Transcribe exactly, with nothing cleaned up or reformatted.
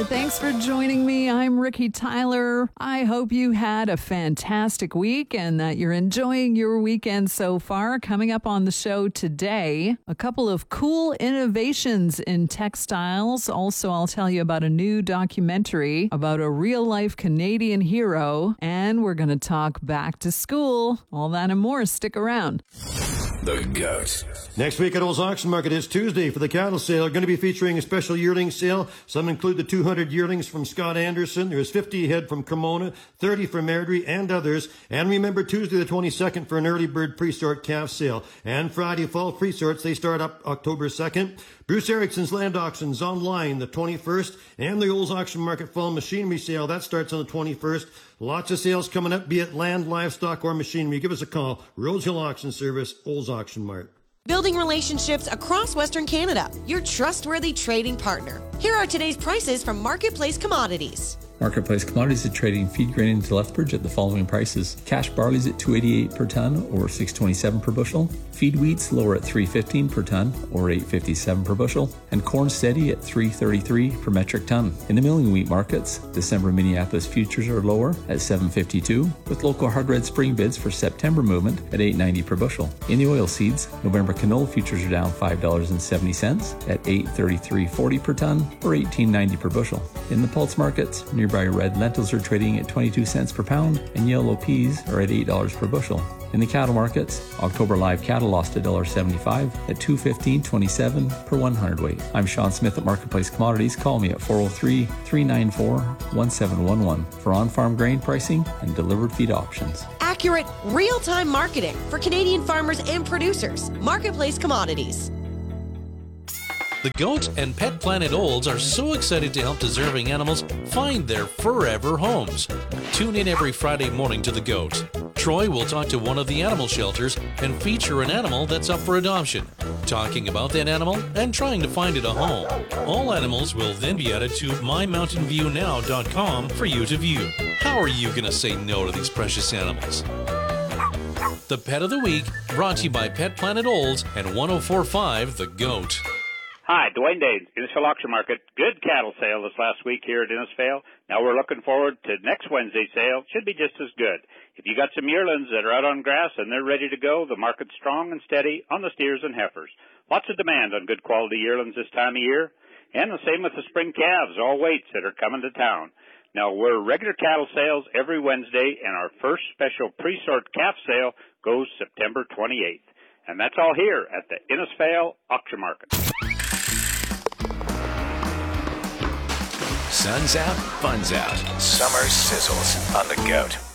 there. Thanks for joining me. I'm Ricky Tyler. I hope you had a fantastic week and that you're enjoying your weekend so far. Coming up on the show today, a couple of cool innovations in textiles. Also, I'll tell you about a new documentary about a real-life Canadian hero. And we're going to talk back to school. All that and more. Stick around. The Goat. Next week at Olds Auction Market is Tuesday for the cattle sale. Going to be featuring a special yearling sale. Some include the two hundred yearlings from Scott Anderson. There's fifty head from Cremona, thirty from Airdrie, and others. And remember, Tuesday the twenty-second for an early bird pre-sort calf sale. And Friday fall pre-sorts, they start up October second. Bruce Erickson's Land Auctions online the twenty-first. And the Olds Auction Market Fall Machinery Sale, that starts on the twenty-first. Lots of sales coming up, be it land, livestock, or machinery. Give us a call. Rose Hill Auction Service, Olds Auction Mart. Building relationships across Western Canada. Your trustworthy trading partner. Here are today's prices from Marketplace Commodities. Marketplace Commodities is trading feed grain into Lethbridge at the following prices. Cash barley's at two eighty-eight per ton or six twenty-seven per bushel. Feed wheat's lower at three fifteen per ton or eight fifty-seven per bushel. And corn steady at three thirty-three per metric ton. In the milling wheat markets, December Minneapolis futures are lower at seven fifty-two, with local hard red spring bids for September movement at eight ninety per bushel. In the oil seeds, November canola futures are down five dollars and seventy cents at eight thirty-three forty per ton or eighteen ninety per bushel. In the pulse markets, nearby red lentils are trading at twenty-two cents per pound and yellow peas are at eight dollars per bushel. In the cattle markets, October live cattle lost one dollar seventy-five at two fifteen twenty-seven per one hundredweight. I'm Sean Smith at Marketplace Commodities. Call me at four oh three, three nine four, one seven one one for on-farm grain pricing and delivered feed options. Accurate, real-time marketing for Canadian farmers and producers. Marketplace Commodities. The Goat and Pet Planet Olds are so excited to help deserving animals find their forever homes. Tune in every Friday morning to The Goat. Troy will talk to one of the animal shelters and feature an animal that's up for adoption, talking about that animal and trying to find it a home. All animals will then be added to my mountain view now dot com for you to view. How are you going to say no to these precious animals? The Pet of the Week, brought to you by Pet Planet Olds and one oh four point five The Goat. Hi, Dwayne Danes, Innisfail Auction Market. Good cattle sale this last week here at Innisfail. Now we're looking forward to next Wednesday's sale. Should be just as good. If you got some yearlings that are out on grass and they're ready to go, the market's strong and steady on the steers and heifers. Lots of demand on good quality yearlings this time of year. And the same with the spring calves, all weights that are coming to town. Now we're regular cattle sales every Wednesday, and our first special pre-sort calf sale goes September twenty-eighth. And that's all here at the Innisfail Auction Market. Sun's out, fun's out. Summer sizzles on The Goat.